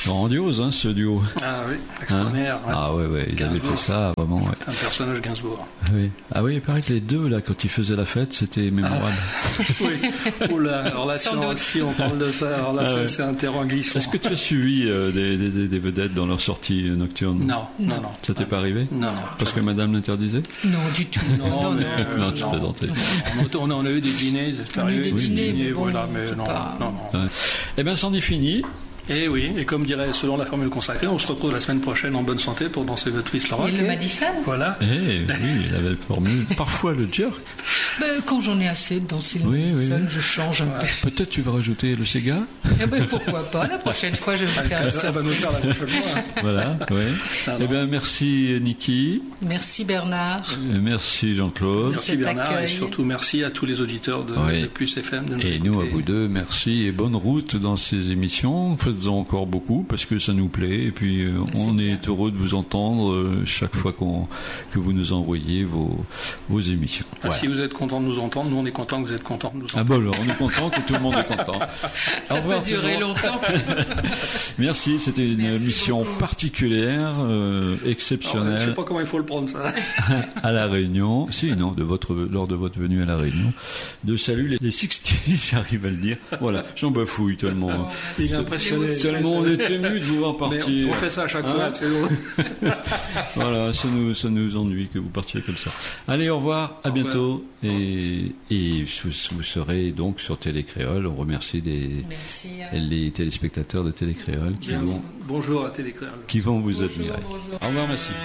Grandiose, hein, ce duo. Ah oui, extraordinaire. Hein, ah ouais, ils avaient fait ça vraiment. Ouais. C'est un personnage Gainsbourg. Oui. Ah oui, il paraît que les deux, là, quand ils faisaient la fête, c'était mémorable. Oui. Oula, alors là, si on parle de ça, alors là, c'est un terrain glissant. Est-ce que tu as suivi des vedettes dans leur sortie nocturne? Non. Ça t'est pas arrivé? Non. Parce que madame l'interdisait? Non, du tout. Non, tu plaisantais. On en a eu des dîners, c'est arrivé. Des dîners, bon, voilà, mais non. Ouais. Eh bien, c'en est fini. Et oui, et comme dirait selon la formule consacrée, on se retrouve la semaine prochaine en bonne santé pour danser votre twist le rock. Et le Madison. Voilà. Oui, la belle formule. Parfois le jerk. Quand j'en ai assez de danser le Madison, je change un peu. Peut-être tu vas rajouter le Sega. Pourquoi pas, la prochaine fois je vais faire ça. Ça va nous faire la prochaine fois. Voilà, oui. Eh bien, merci Niki. Merci Bernard. Merci Jean-Claude. Merci Bernard et surtout merci à tous les auditeurs de Plus FM. Et nous à vous deux, merci et bonne route dans ces émissions. Faites-en encore beaucoup parce que ça nous plaît et puis on est heureux de vous entendre chaque fois que vous nous envoyez vos émissions. Voilà. Si vous êtes content de nous entendre, nous on est content que vous êtes content de nous entendre. Ah bon alors, on est content que tout le monde est content. Ça peut durer longtemps. Merci, c'était une émission particulière, exceptionnelle. Je ne sais pas comment il faut le prendre ça. À La Réunion, lors de votre venue à La Réunion, de saluer les 60s, j'arrive à le dire. Voilà, j'en bafouille tellement. Il est impressionné. Tellement on est ému de vous voir partir. Mais on fait ça à chaque fois. C'est drôle. Voilà, ça nous ennuie que vous partiez comme ça. Allez, au revoir, à bientôt. Et vous serez donc sur Télécréole. On remercie les téléspectateurs de Télécréole Bonjour à Télécréole. Qui vont vous admirer. Bonjour. Au revoir, merci.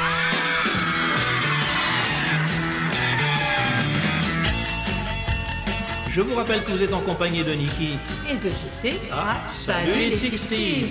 Je vous rappelle que vous êtes en compagnie de Niki. Et que je sais. Salut les 60s.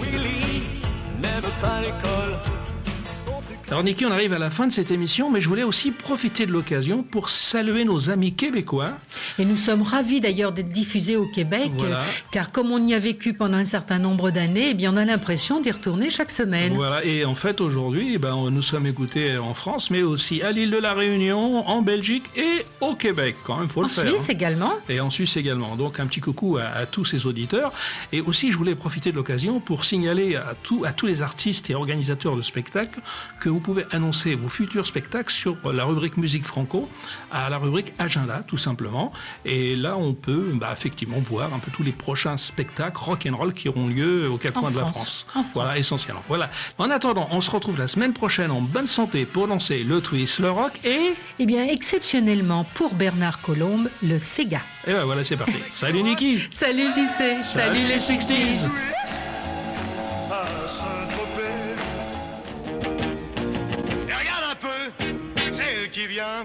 Alors Niki, on arrive à la fin de cette émission, mais je voulais aussi profiter de l'occasion pour saluer nos amis québécois. Et nous sommes ravis d'ailleurs d'être diffusés au Québec, car comme on y a vécu pendant un certain nombre d'années, eh bien on a l'impression d'y retourner chaque semaine. Voilà, et en fait aujourd'hui, nous sommes écoutés en France, mais aussi à l'île de la Réunion, en Belgique et au Québec, quand même, faut le faire. En Suisse également. Et en Suisse également. Donc un petit coucou à tous ces auditeurs. Et aussi, je voulais profiter de l'occasion pour signaler à tous les artistes et organisateurs de spectacles que vous pouvez annoncer vos futurs spectacles sur la rubrique Musique Franco, à la rubrique Agenda, tout simplement. Et là, on peut effectivement voir un peu tous les prochains spectacles rock'n'roll qui auront lieu aux quatre coins de la France. Voilà, essentiellement. Voilà. En attendant, on se retrouve la semaine prochaine en bonne santé pour lancer le twist, le rock et... Eh bien, exceptionnellement, pour Bernard Colombe, le Sega. Et ben voilà, c'est parti. Salut Niki. Salut JC. Salut les 60s. Qui vient.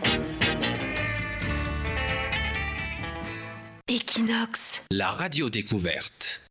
Equinox. La radio découverte.